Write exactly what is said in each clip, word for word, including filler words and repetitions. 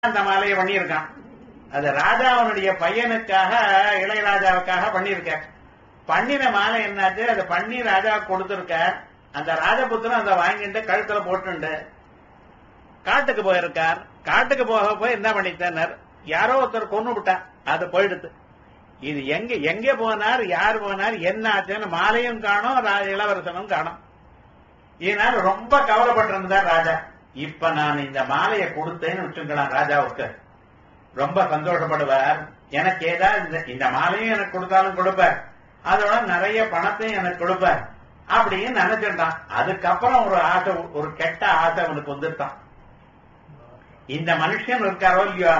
அந்த மாலையை பண்ணியிருக்கான். அது ராஜாவுடைய பையனுக்காக இளையராஜாவுக்காக பண்ணியிருக்க. பண்ணின மாலை என்னாச்சு, அதை பண்ணி ராஜாவுக்கு கொடுத்திருக்க. அந்த ராஜபுத்திரன் அதை வாங்கிட்டு கழுத்துல போட்டுண்டு காட்டுக்கு போயிருக்கார். காட்டுக்கு போக போய் என்ன பண்ணித்தனர், யாரோ ஒருத்தர் கொண்டு விட்டா, அது போயிடுது. இது எங்க எங்க போனார், யார் போனார், என்ன ஆச்சுன்னு மாலையும் காணும், இளவரசனும் காணும். இதனால ரொம்ப கவலைப்பட்டிருந்தார் ராஜா. இப்ப நான் இந்த மாலையை கொடுத்தேன்னு வச்சுக்கலாம், ராஜாவுக்கு ரொம்ப சந்தோஷப்படுவார். எனக்கு ஏதாவது இந்த மாலையும் எனக்கு கொடுத்தாலும் கொடுப்பார், அதோட நிறைய பணத்தையும் எனக்கு கொடுப்பார் அப்படின்னு நினைச்சிட்டான். அதுக்கப்புறம் ஒரு ஆசை, ஒரு கெட்ட ஆசை அவனுக்கு வந்துட்டான். இந்த மனுஷன் இருக்காரோ இல்லையோ,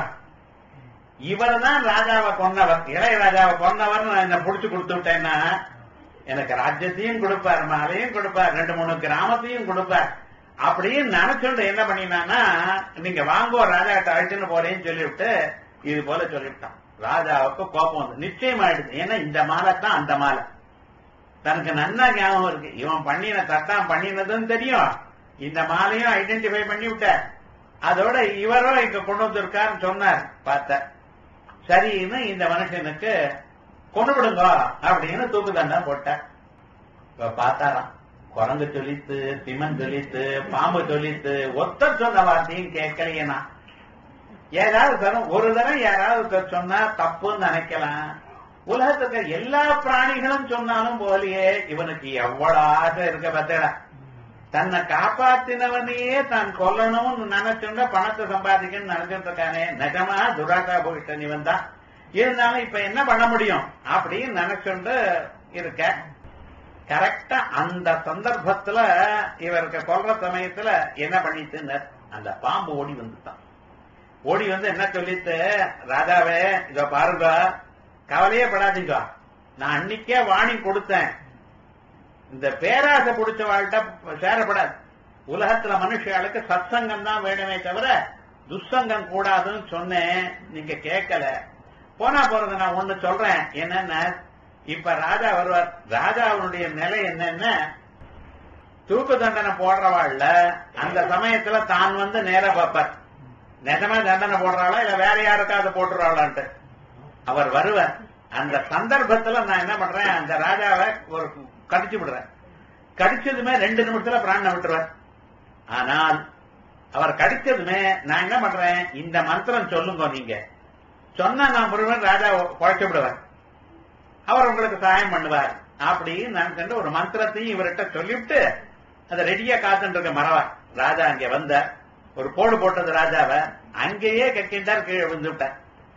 இவர் தான் ராஜாவை கொன்னவர், இளையராஜாவை கொன்னவர். நான் என்ன புடிச்சு கொடுத்து விட்டேன்னா எனக்கு ராஜ்யத்தையும் கொடுப்பார், மாலையும் கொடுப்பார், ரெண்டு மூணு கிராமத்தையும் கொடுப்பார் அப்படின்னு நினைச்சுட்டு என்ன பண்ணினான்னா, நீங்க வாங்கோ ராஜா அழைச்சுன்னு போறேன்னு சொல்லிவிட்டு இது போல சொல்லிவிட்டான். ராஜாவுக்கு கோபம் வந்து நிச்சயமாயிடுது. ஏன்னா இந்த மாலை தான் அந்த மாலை. தனக்கு நன்னா ஞாபகம் இருக்கு, இவன் பண்ணின தட்டான் பண்ணினதுன்னு தெரியும், இந்த மாலையும் ஐடென்டிஃபை பண்ணி விட்ட. அதோட இவரோ இங்க கொண்டு வந்திருக்காருன்னு சொன்னார். பார்த்த சரின்னு இந்த மனுஷனுக்கு கொண்டு விடுங்க அப்படின்னு தூக்கு தண்டம் போட்ட. இப்ப பார்த்தாராம், குரங்கு சொல்லித்து, சிமன் சொல்லித்து, பாம்பு சொல்லித்து, ஒத்தர் சொன்ன வார்த்தையும் கேட்கலையேனா. ஏதாவது தரம் ஒரு தரம் யாராவது சொன்னா தப்புன்னு நினைக்கலாம். உலகத்துக்கு எல்லா பிராணிகளும் சொன்னாலும் போலியே இவனுக்கு எவ்வளவு ஆசை இருக்க பார்த்தா. தன்னை காப்பாத்தினவனையே தான் கொல்லணும்னு நினைச்சுண்ட பணத்தை சம்பாதிக்கணும்னு நினைச்சிட்டு இருக்கானே, நிஜமா துராசா போயிட்ட இவன் தான். இருந்தாலும் இப்ப என்ன பண்ண முடியும் அப்படின்னு நினைச்சுண்டு இருக்க. கரெக்டா அந்த சந்தர்ப்பத்துல இவருக்கு கொல்ற சமயத்துல என்ன பண்ணிட்டு அந்த பாம்பு ஓடி வந்துட்டான். ஓடி வந்து என்ன சொல்லிட்டு, ராஜாவே இத பாருங்க, கவலையே படாதீங்க, நான் அன்னைக்கே வாணி கொடுத்தேன், இந்த பேராசை பிடிச்ச வாழ்கிட்ட சேரப்படாது. உலகத்துல மனுஷர்களுக்கு சத்சங்கம் தான் வேணுமே தவிர துசங்கம் கூடாதுன்னு சொன்னேன், நீங்க கேட்கல. போனா போறது நான் ஒண்ணு சொல்றேன் என்னன்னா, இப்ப ராஜா வருவார். ராஜாவுடைய நிலை என்னன்னா, தூக்கு தண்டனை போடுறவாள்ல அந்த சமயத்துல தான் வந்து நேர பார்ப்பார், நிஜமா தண்டனை போடுறாளா இல்ல வேற யாருக்காவது போட்டுறாளான்ட்டு அவர் வருவார். அந்த சந்தர்ப்பத்துல நான் என்ன பண்றேன், அந்த ராஜாவை ஒரு கடிச்சு விடுறேன். கடிச்சதுமே ரெண்டு நிமிஷத்துல பிராணனை விட்டுருவார். ஆனால் அவர் கடிச்சதுமே நான் என்ன பண்றேன், இந்த மந்திரம் சொல்லுங்க, நீங்க சொன்னா நான் முழுவதும் ராஜா குழைச்சு விடுவார், அவர் உங்களுக்கு சகாயம் பண்ணுவார் அப்படின்னு நினைச்சு ஒரு மந்திரத்தையும் இவர்கிட்ட சொல்லிவிட்டு அதை ரெடியா காத்துட்டு இருக்க மறவார். ராஜா அங்க வந்த ஒரு போடு போட்டது ராஜாவை அங்கேயே கக்கிட்டார், கீழே விழுந்துவிட்டார்.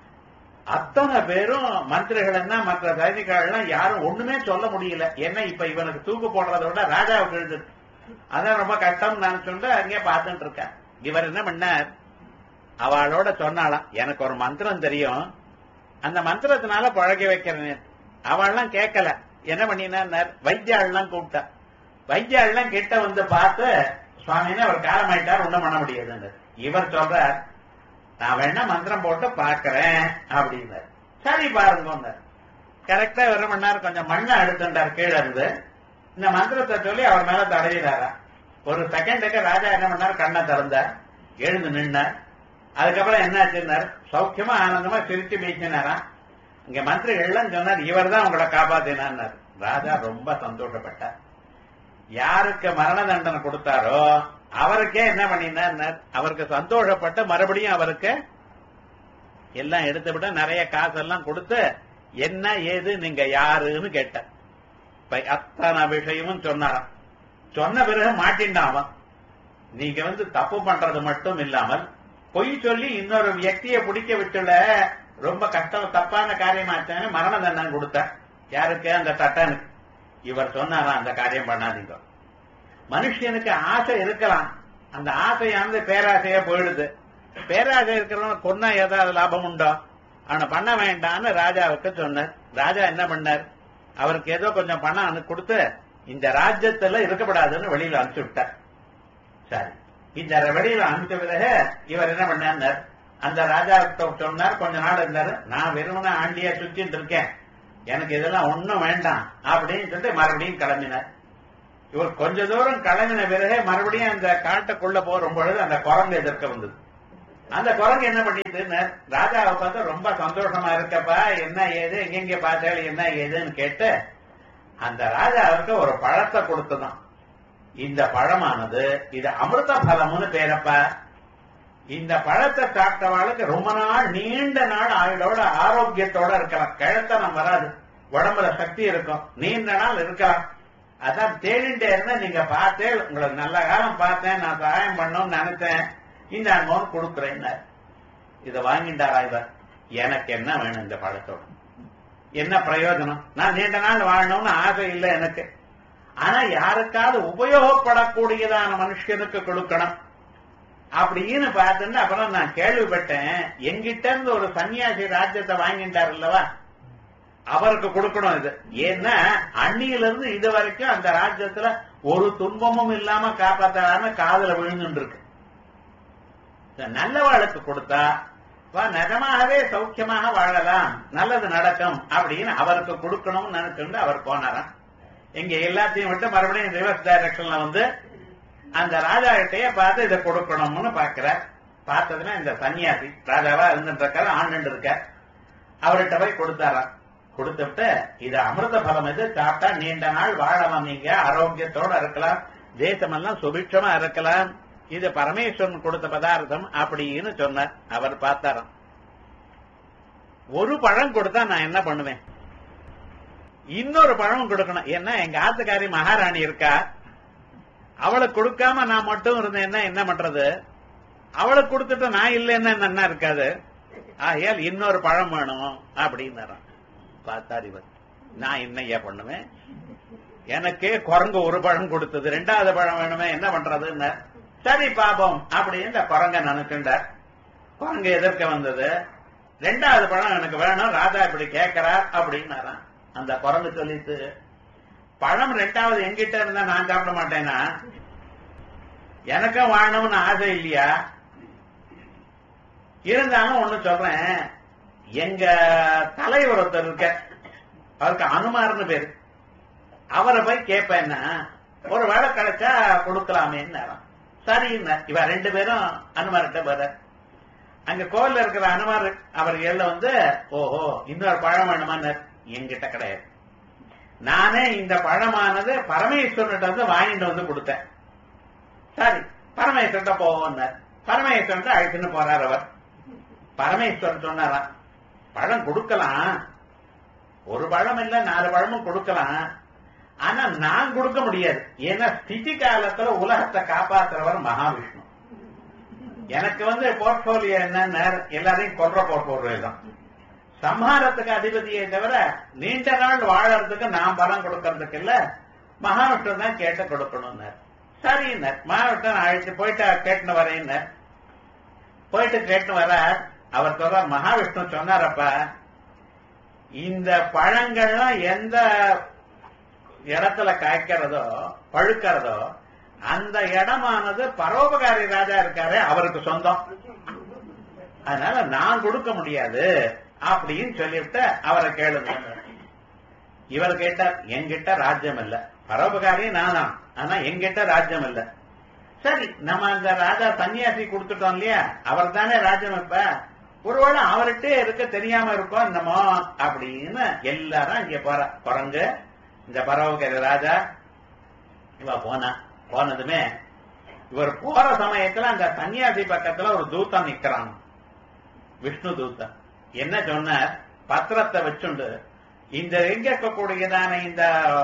அத்தனை பேரும் மந்திரிகள் என்ன மற்ற சைனிகர்கள் யாரும் ஒண்ணுமே சொல்ல முடியல. ஏன்னா இப்ப இவனுக்கு தூக்கு போடுறத விட ராஜாவுக்கு எழுதுது, அதான் ரொம்ப கஷ்டம் நான் சொல்ல அங்கே பார்த்துட்டு இருக்கேன். இவர் என்ன பண்ணார், அவளோட சொன்னாலாம் எனக்கு ஒரு மந்திரம் தெரியும், அந்த மந்திரத்தினால பழகி வைக்கிறேன். அவள்லாம் கேட்கல. என்ன பண்ணினார், வைத்தியாள்லாம் கூப்பிட்டா. வைத்தியாள்லாம் கிட்ட வந்து பார்த்து, சுவாமின்னு அவர் காலமாயிட்டார், ஒண்ணும் பண்ண முடியாது. இவர் சொல்றார், நான் வேணா மந்திரம் போட்டு பாக்கிறேன் அப்படின்னாரு. சரி பாருங்க. கரெக்டா என்ன பண்ணார், கொஞ்சம் மண்ணை எடுத்துட்டார் கீழே இருந்து, இந்த மந்திரத்தை சொல்லி அவர் மேல தடவினாரா. ஒரு செகண்டுக்கு ராஜா என்ன பண்ணார், கண்ணை திறந்தார், எழுந்து நின்னார். அதுக்கப்புறம் என்ன ஆச்சுன்னார், சௌக்கியமா ஆனந்தமா சிரிச்சு பேசினாரா. இங்க மந்திரிகள்லாம் சொன்னார், இவர் தான் உங்களை காப்பாத்தினார். ராஜா ரொம்ப சந்தோஷப்பட்டார். யாருக்கு மரண தண்டனை கொடுத்தாரோ அவருக்கே என்ன பண்ணினார், அவருக்கு சந்தோஷப்பட்டு மறுபடியும் அவருக்கு எல்லாம் எடுத்து விட நிறைய காசெல்லாம் கொடுத்து என்ன ஏது நீங்க யாருன்னு கேட்டார். அத்தனை விஷயமும் சொன்னாராம். சொன்ன பிறகு மாட்டின்டாம, நீங்க வந்து தப்பு பண்றது மட்டும் இல்லாமல் பொய் சொல்லி இன்னொரு வியக்தியை பிடிக்க விட்டுல ரொம்ப கஷ்டம் தப்பான காரியமாச்சான்னு மரண தண்டனை கொடுத்தார். யாருக்கு, அந்த தட்டனுக்கு. இவர் சொன்னாராம், அந்த காரியம் பண்ணாதீங்க. மனுஷனுக்கு ஆசை இருக்கலாம், அந்த ஆசையானது பேராசையா போயிடுது. பேராசை இருக்கிறவங்க கொன்னா ஏதாவது லாபம் உண்டோ, ஆனா பண்ண வேண்டாம்னு ராஜாவுக்கு சொன்னார். ராஜா என்ன பண்ணார், அவருக்கு ஏதோ கொஞ்சம் பணம் கொடுத்து இந்த ராஜ்யத்துல இருக்கப்படாதுன்னு வெளியில அனுப்பிச்சு விட்டார். சரி, இந்த வெளியில அனுப்பிச்ச பிறகு இவர் என்ன பண்ணார், அந்த ராஜா சொன்னார், கொஞ்ச நாள் இருந்தாரு, நான் வெறுமனா ஆண்டியா சுத்திட்டு இருக்கேன், எனக்கு இதெல்லாம் ஒண்ணும் வேண்டாம் அப்படின்னு சொல்லிட்டு மறுபடியும் கிளம்பினார். இவர் கொஞ்ச தூரம் கிளம்பின பிறகு மறுபடியும் அந்த காட்டுக்குள்ள போற பொழுது அந்த குரங்கு எதிர்க்க வந்தது. அந்த குரங்கு என்ன பண்ணிட்டுன்னு ராஜாவை பார்த்து ரொம்ப சந்தோஷமா இருக்கப்பா, என்ன ஏது எங்கெங்க பார்த்தாலும் என்ன ஏதுன்னு கேட்டு அந்த ராஜாவுக்கு ஒரு பழத்தை கொடுத்துதான். இந்த பழமானது இது அமிர்த பலம்னு பேரப்பா. இந்த பழத்தை சாப்பிட்டவாளுக்கு ரொம்ப நாள் நீண்ட நாள் ஆயுளோட ஆரோக்கியத்தோட இருக்கலாம், கிழத்தனம் வராது, உடம்புல சக்தி இருக்கும், நீண்ட நாள் இருக்கலாம். அதான் தேடிண்டே இருந்தா நீங்க பார்த்தேன், உங்களுக்கு நல்ல காலம் பார்த்தேன், நான் சகாயம் பண்ணணும்னு நினைச்சேன், இந்த அனுபவம் கொடுக்குறேன். இதை வாங்கிட்டாரா இவர்? எனக்கு என்ன வேணும் இந்த பழத்தோட, என்ன பிரயோஜனம்? நான் நீண்ட நாள் வாழணும்னு ஆசை இல்லை எனக்கு, ஆனா யாருக்காவது உபயோகப்படக்கூடியதான மனுஷனுக்கு கொடுக்கணும் அப்படின்னு பார்த்துட்டு அப்புறம் நான் கேள்விப்பட்டேன், எங்கிட்ட இருந்து ஒரு சன்னியாசி ராஜ்யத்தை வாங்கிட்டார் இல்லவா, அவருக்கு கொடுக்கணும் இது. ஏன்னா அன்னியில இருந்து இது வரைக்கும் அந்த ராஜ்யத்துல ஒரு துன்பமும் இல்லாம காப்பாத்தாம காதல விழுந்துட்டு இருக்கு. நல்லவாளுக்கு கொடுத்தா நிஜமாகவே சௌக்கியமாக வாழலாம், நல்லது நடக்கும் அப்படின்னு அவருக்கு கொடுக்கணும்னு நினைச்சுட்டு அவர் போனாராம். இங்க எல்லாத்தையும் விட்டு மறுபடியும் ரிவர்ஸ் டைரக்ஷன்ல வந்து அந்த ராஜா கிட்டையே பார்த்து இதை கொடுக்கணும்னு பாக்குற. பார்த்ததுன்னா இந்த சன்னியாசி ராஜாவா இருந்துட்டு இருக்காரு, ஆண்டு இருக்க, அவர்கிட்ட போய் கொடுத்தாராம். கொடுத்துட்டு இது அமிர்த பலம், இது சாப்பிட்டா நீண்ட நாள் வாழலாம், நீங்க ஆரோக்கியத்தோட இருக்கலாம், தேசமெல்லாம் சுபிட்சமா இருக்கலாம், இது பரமேஸ்வரன் கொடுத்த பதார்த்தம் அப்படின்னு சொன்னார். அவர் பார்த்தாராம், ஒரு பழம் கொடுத்தா நான் என்ன பண்ணுவேன், இன்னொரு பழம் கொடுக்கணும். ஏன்னா எங்க ஆத்துக்காரி மகாராணி இருக்கா, அவளுக்கு கொடுக்காம நான் மட்டும் இருந்தேன்னா என்ன பண்றது, அவளுக்கு கொடுத்துட்டு நான் இல்லைன்னா என்ன இருக்காது, ஆகையால் இன்னொரு பழம் வேணும் அப்படின்னு பார்த்தார் இவர். நான் என்னையா பண்ணுவேன், எனக்கு குரங்கு ஒரு பழம் கொடுத்தது, ரெண்டாவது பழம் வேணுமே, என்ன பண்றதுன்னு. சரி பாபம் அப்படின்னு இந்த குரங்க நினைச்சுட்டார். குரங்கு எதிர்க்க வந்தது, ரெண்டாவது பழம் எனக்கு வேணும், ராஜா இப்படி கேட்கிறார் அப்படின்னாராம். அந்த குரங்கு சொல்லிட்டு, பழம் ரெண்டாவது எங்கிட்ட இருந்தா நான் சாப்பிட மாட்டேனா, எனக்கும் வாழணும்னு ஆசை இல்லையா, இருந்தாலும் ஒண்ணு சொல்றேன், எங்க தலைவர் ஒருத்தர் இருக்க, அவருக்கு அனுமார்னு பேரு, அவரை போய் கேட்பேன்னா ஒரு வேலை கிடைச்சா கொடுக்கலாமேன்னு. சரின்னா இவ ரெண்டு பேரும் அனுமார்கிட்ட போற. அங்க கோவில்ல இருக்கிற அனுமார் அவர் எல்ல வந்து, ஓஹோ இன்னொரு பழம் வேணுமான்னு, என்கிட்ட கிடையாது, நானே இந்த பழமானது பரமேஸ்வரன்கிட்ட வந்து வாங்கிட்டு வந்து கொடுத்தேன். சரி பரமேஸ்வரன் போவோம்னார். பரமேஸ்வரன் அழைச்சுன்னு போறார் அவர். பரமேஸ்வரன் சொன்னாராம், பழம் கொடுக்கலாம், ஒரு பழம் இல்ல நாலு பழமும் கொடுக்கலாம், ஆனா நான் கொடுக்க முடியாது. ஏன்னா ஸ்திதி காலத்துல உலகத்தை காப்பாற்றுறவர் மகாவிஷ்ணு. எனக்கு வந்து போர்ட்போலியோ என்னன்னு எல்லாரையும் கொல்ற போர்ட்போலியோ தான், சம்ஹாரத்துக்கு அதிபதியை தவிர நீண்ட நாள் வாழறதுக்கு நான் பலம் கொடுக்கறதுக்கு இல்ல, மகாவிஷ்ணு தான் கேட்டு கொடுக்கணும். சரின்னார். மகாவிஷ்ணு அழைச்சு போயிட்டு கேட்டுன்னு வரேன்னு போயிட்டு கேட்டுன்னு வர. அவர் சொல்ற, மகாவிஷ்ணு சொன்னாரப்பா, இந்த பழங்கள்லாம் எந்த இடத்துல காய்க்கிறதோ பழுக்கிறதோ அந்த இடமானது பரோபகாரி ராஜா இருக்காரு அவருக்கு சொந்தம், அதனால நான் கொடுக்க முடியாது அப்படின்னு சொல்லிவிட்டு அவரை கேளுங்க. இவர் கேட்டார், என்கிட்ட ராஜ்யம் இல்ல, பரோபகாரி நானா, ஆனா என்கிட்ட ராஜ்யம் இல்ல. சரி நம்ம அந்த ராஜா சன்னியாசி கொடுத்துட்டோம் இல்லையா, அவர் தானே ராஜ்யம், இப்ப ஒருவேளை அவர்கிட்ட இருக்க தெரியாம இருக்கோம் என்னமோ அப்படின்னு எல்லாரும் இங்க போற. குரங்கு இந்த பரோபகாரி ராஜா இவ போனா. போனதுமே இவர் போற சமயத்துல அந்த சன்னியாசி பக்கத்துல ஒரு தூத்தம் நிக்கிறான், விஷ்ணு தூத்தன். என்ன சொன்னார், பத்திரத்தை வச்சுண்டு இந்த எங்க இருக்கக்கூடியதான இந்த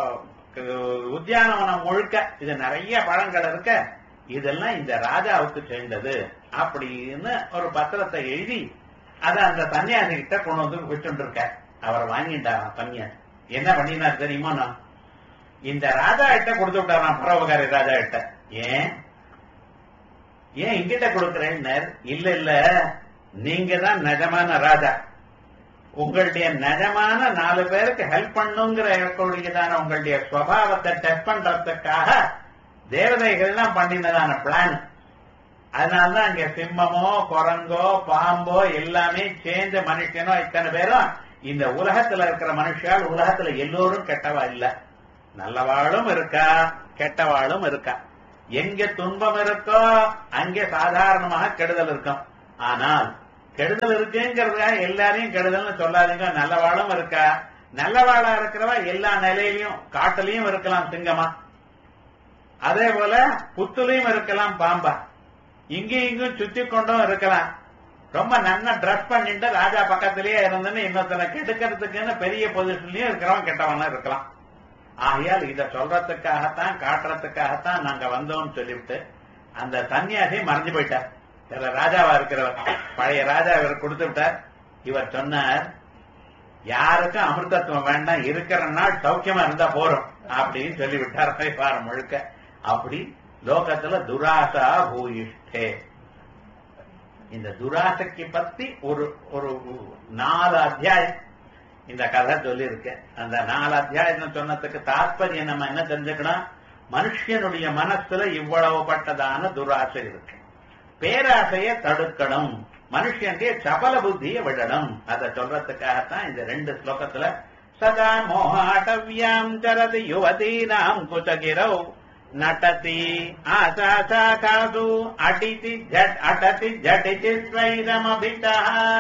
உத்தியானவனம் முழுக்க இது நிறைய பழங்கள் இருக்க, இதெல்லாம் இந்த ராஜாவுக்கு சேர்ந்தது அப்படின்னு ஒரு பத்திரத்தை எழுதி அதை அந்த சன்னியாசி கிட்ட கொண்டு வந்து வச்சுட்டு இருக்க. அவர் வாங்கிட்டாராம் சன்னியாசி. என்ன பண்ணினார் தெரியுமா, நான் இந்த ராஜா கிட்ட கொடுத்து விட்டாராம், பரோபகாரி ராஜா கிட்ட. ஏன் ஏன் இங்கிட்ட கொடுக்கிறேன்னு. இல்ல இல்ல, நீங்க தான் நிஜமான ராஜா, உங்களுடைய நிஜமான நாலு பேருக்கு ஹெல்ப் பண்ணுங்கிற இருக்கக்கூடியதான உங்களுடைய சுவாவத்தை டெஸ்ட் பண்றதுக்காக தேவதைகள்லாம் பண்ணினதான பிளான். அதனாலதான் அங்க சிம்மமோ குரங்கோ பாம்போ எல்லாமே சேர்ந்த மனுஷனோ இத்தனை பேரும் இந்த உலகத்துல இருக்கிற மனுஷால் உலகத்துல எல்லோரும் கெட்டவா இல்ல, நல்லவாளும் இருக்கா கெட்டவாளும் இருக்கா. எங்க துன்பம் இருக்கோ அங்கே சாதாரணமாக கெடுதல் இருக்கும். ஆனால் கெடுதல் இருக்குங்கிறதுக்காக எல்லாரையும் கெடுதல்னு சொல்லாதீங்க. நல்லவாளும் இருக்கா. நல்லவாளா இருக்கிறவா எல்லா நிலையிலையும் காட்டுலயும் இருக்கலாம் சிங்கமா, அதே போல புத்துலையும் இருக்கலாம் பாம்பா, இங்கேயும் இங்கும் சுத்தி கொண்டும் இருக்கலாம். ரொம்ப நல்லா ட்ரெஸ் பண்ணிட்டு ராஜா பக்கத்திலேயே இருந்துன்னு இன்னொருத்தனை கெடுக்கிறதுக்குன்னு பெரிய பொசிஷன்லயும் இருக்கிறவன் கெட்டவனா இருக்கலாம். ஆகையால் இத சொல்றதுக்காகத்தான் காட்டுறதுக்காகத்தான் நாங்க வந்தோம்னு சொல்லிவிட்டு அந்த சன்னியாசி மறைஞ்சு போயிட்டார். ராஜாவா இருக்கிறவர் பழைய ராஜா இவர் கொடுத்து விட்டார். இவர் சொன்னார், யாருக்கும் அமிர்தத்துவம் வேண்டாம், இருக்கிற நாள் சௌக்கியமா இருந்தா போறோம் அப்படின்னு சொல்லிவிட்டார். வாரம் முழுக்க அப்படி லோகத்துல துராசா பூயிஷ்டே. இந்த துராசைக்கு பத்தி ஒரு ஒரு நாலு அத்தியாயம் இந்த கதை சொல்லி இருக்கு. அந்த நாலு அத்தியாயம் சொன்னதுக்கு தாற்பயம் நம்ம என்ன தெரிஞ்சுக்கணும், மனுஷனுடைய மனசுல இவ்வளவு பட்டதான துராசை இருக்கு. பேராசையை தடுக்கணும், மனுஷனுடைய சபல புத்தியை விடணும். அதை சொல்றதுக்காகத்தான் இந்த ரெண்டு ஸ்லோகத்துல சதா மோகாட்டவியாம் சரதி யுவதீனாம் குசகிரௌ நட்டதி ஆசாசாகாசு அடிதி ஜட் அடதி ஜடிதி ஸ்வைரமபிதா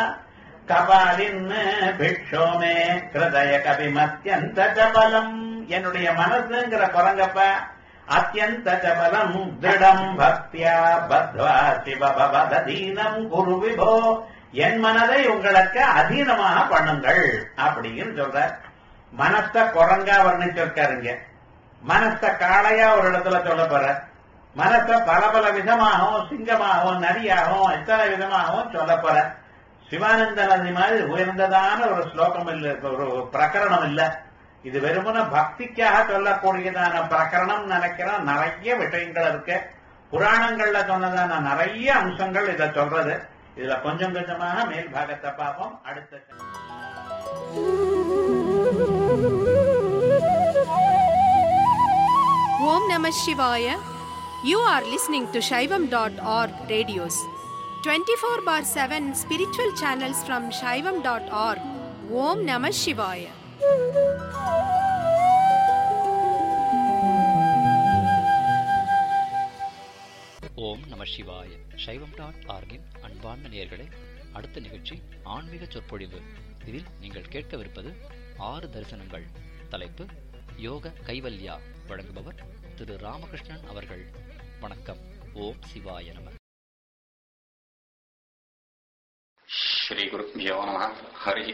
கபாலின் பிக்ஷோமே கிருதய கபிமத்யந்த சபலம். என்னுடைய மனசுங்கிற குரங்கப்ப அத்தியந்த சபலம் திருடம் பக்தியா பத்வா சிவபவதீனம் குரு விபோ. என் மனதை உங்களுக்கு அதீனமாக பண்ணுங்கள் அப்படின்னு சொல்ற. மனச குரங்கா வர்ணிச்சிருக்காருங்க, மனச காளையா ஒரு இடத்துல சொல்ல போற, மனச பல பல விதமாகவும் சிங்கமாகவும் நரியாகவும் எத்தனை விதமாகவும் சொல்ல போற. சிவானந்த நதி மாதிரி உயர்ந்ததான ஒரு ஸ்லோகம் இல்ல, ஒரு பிரகரணம் இல்ல. இது வெறுமன பக்திக்காக சொல்லக்கூடியதான பிரகரணம் நினைக்கிறோம். நிறைய விஷயங்கள் இருக்கு. புராணங்கள்ல சொன்னதான நிறைய அம்சங்கள் இத சொல்றது. இதுல கொஞ்சம் கொஞ்சமாக மேல் பாகத்தை பார்ப்போம். அடுத்த Om Namah Shivaya. You are listening to Shaivam dot org radios. twenty-four bar seven spiritual channels from Shaivam dot org. Om Namah Shivaya. ஓம் நம சிவாய. சைவம் டாட் ஆர்கின் அன்பார்ந்த நேயர்களே, அடுத்த நிகழ்ச்சி ஆன்மீக சொற்பொழிவு. இதில் நீங்கள் கேட்கவிருப்பது ஆறு தரிசனங்கள். தலைப்பு யோக கைவல்யா. வழங்குபவர் திரு ராமகிருஷ்ணன் அவர்கள். வணக்கம். ஓம் சிவாய நம. ஸ்ரீ குருப்யோ நம. ஹரி